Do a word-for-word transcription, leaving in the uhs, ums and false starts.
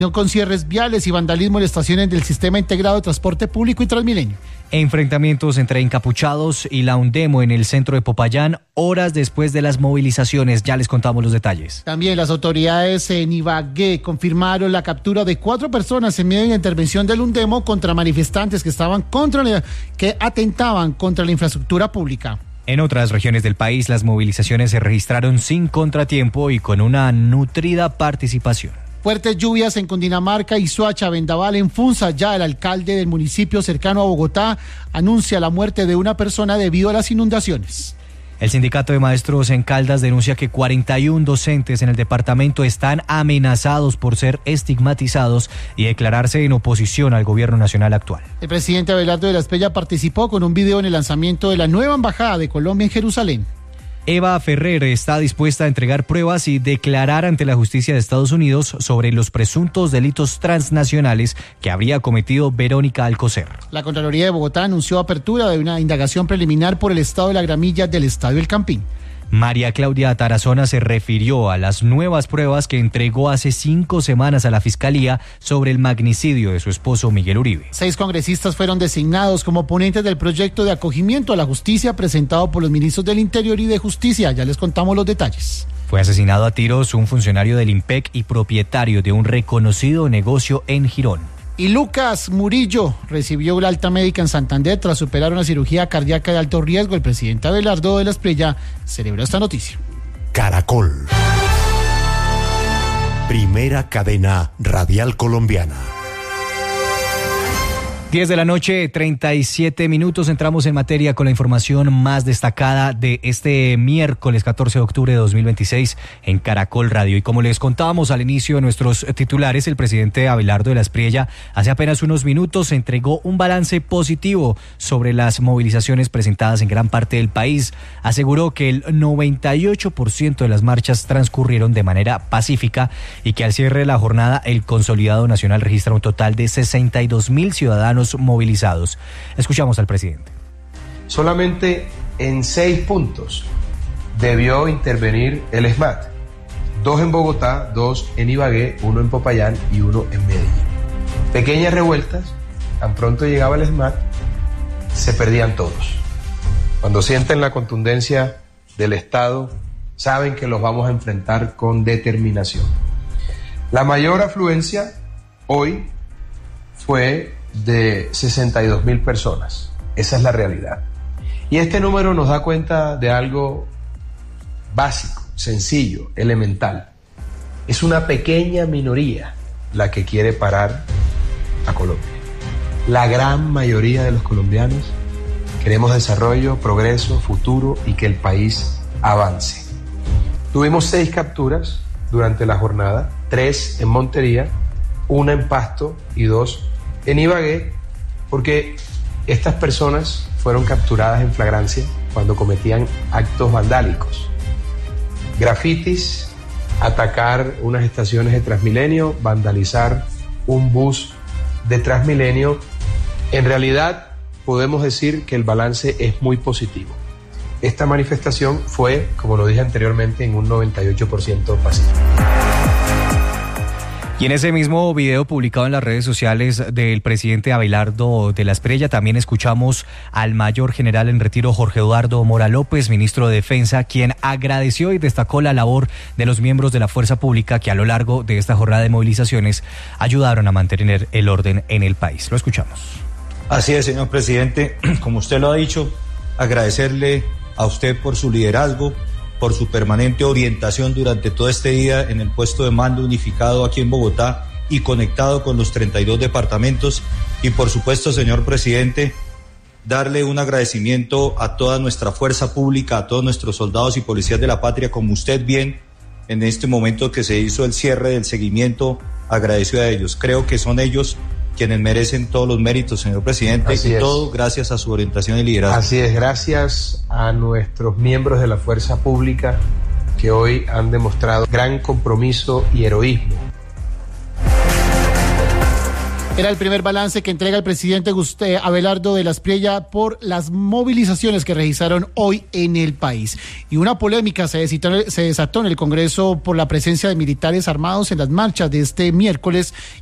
con cierres viales y vandalismo en estaciones del Sistema Integrado de Transporte Público y Transmilenio. Enfrentamientos entre encapuchados y la UNDEMO en el centro de Popayán, horas después de las movilizaciones. Ya les contamos los detalles. También las autoridades en Ibagué confirmaron la captura de cuatro personas en medio de la intervención del UNDEMO contra manifestantes que estaban contra la, que atentaban contra la infraestructura pública. En otras regiones del país, las movilizaciones se registraron sin contratiempo y con una nutrida participación. Fuertes lluvias en Cundinamarca y Soacha, vendaval en Funza. Ya el alcalde del municipio cercano a Bogotá anuncia la muerte de una persona debido a las inundaciones. El sindicato de maestros en Caldas denuncia que cuarenta y uno docentes en el departamento están amenazados por ser estigmatizados y declararse en oposición al gobierno nacional actual. El presidente Abelardo de la Espriella participó con un video en el lanzamiento de la nueva embajada de Colombia en Jerusalén. Eva Ferrer está dispuesta a entregar pruebas y declarar ante la justicia de Estados Unidos sobre los presuntos delitos transnacionales que habría cometido Verónica Alcocer. La Contraloría de Bogotá anunció apertura de una indagación preliminar por el estado de la gramilla del Estadio El Campín. María Claudia Tarazona se refirió a las nuevas pruebas que entregó hace cinco semanas a la Fiscalía sobre el magnicidio de su esposo Miguel Uribe. Seis congresistas fueron designados como ponentes del proyecto de acogimiento a la justicia presentado por los ministros del Interior y de Justicia. Ya les contamos los detalles. Fue asesinado a tiros un funcionario del IMPEC y propietario de un reconocido negocio en Girón. Y Lucas Murillo recibió la alta médica en Santander tras superar una cirugía cardíaca de alto riesgo. El presidente Abelardo de la Espriella celebró esta noticia. Caracol. Primera cadena radial colombiana. diez de la noche, treinta y siete minutos. Entramos en materia con la información más destacada de este miércoles catorce de octubre de dos mil veintiséis en Caracol Radio. Y como les contábamos al inicio de nuestros titulares, el presidente Abelardo de la Espriella hace apenas unos minutos entregó un balance positivo sobre las movilizaciones presentadas en gran parte del país. Aseguró que el noventa y ocho por ciento de las marchas transcurrieron de manera pacífica y que al cierre de la jornada el Consolidado Nacional registra un total de sesenta y dos mil ciudadanos movilizados. Escuchamos al presidente. Solamente en seis puntos debió intervenir el S M A T. Dos en Bogotá, dos en Ibagué, uno en Popayán y uno en Medellín. Pequeñas revueltas, tan pronto llegaba el S M A T, se perdían todos. Cuando sienten la contundencia del Estado, saben que los vamos a enfrentar con determinación. La mayor afluencia hoy fue de sesenta y dos mil personas. Esa es la realidad. Y este número nos da cuenta de algo básico, sencillo, elemental. Es una pequeña minoría la que quiere parar a Colombia. La gran mayoría de los colombianos queremos desarrollo, progreso, futuro y que el país avance. Tuvimos seis capturas durante la jornada, tres en Montería, una en Pasto y dos en Ibagué, porque estas personas fueron capturadas en flagrancia cuando cometían actos vandálicos, grafitis, atacar unas estaciones de Transmilenio, vandalizar un bus de Transmilenio. En realidad podemos decir que el balance es muy positivo. Esta manifestación fue, como lo dije anteriormente, en un noventa y ocho por ciento pacífico. Y en ese mismo video publicado en las redes sociales del presidente Abelardo de la Espriella también escuchamos al mayor general en retiro Jorge Eduardo Mora López, ministro de Defensa, quien agradeció y destacó la labor de los miembros de la fuerza pública que a lo largo de esta jornada de movilizaciones ayudaron a mantener el orden en el país. Lo escuchamos. Así es, señor presidente, como usted lo ha dicho, agradecerle a usted por su liderazgo, por su permanente orientación durante todo este día en el puesto de mando unificado aquí en Bogotá y conectado con los treinta y dos departamentos. Y por supuesto, señor presidente, darle un agradecimiento a toda nuestra fuerza pública, a todos nuestros soldados y policías de la patria, como usted bien, en este momento que se hizo el cierre del seguimiento, agradeció a ellos. Creo que son ellos quienes merecen todos los méritos, señor presidente, Así y es. todo gracias a su orientación y liderazgo. Así es, gracias a nuestros miembros de la fuerza pública que hoy han demostrado gran compromiso y heroísmo. Era el primer balance que entrega el presidente Gusté Abelardo de la Espriella por las movilizaciones que registraron hoy en el país. Y una polémica se desató, se desató en el Congreso por la presencia de militares armados en las marchas de este miércoles